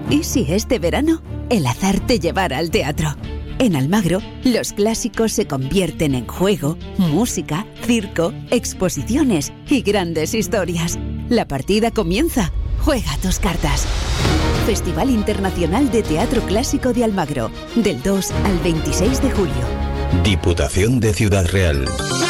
¿Y si este verano el azar te llevara al teatro? En Almagro, los clásicos se convierten en juego, música, circo, exposiciones y grandes historias. La partida comienza. Juega tus cartas. Festival Internacional de Teatro Clásico de Almagro, del 2 al 26 de julio. Diputación de Ciudad Real.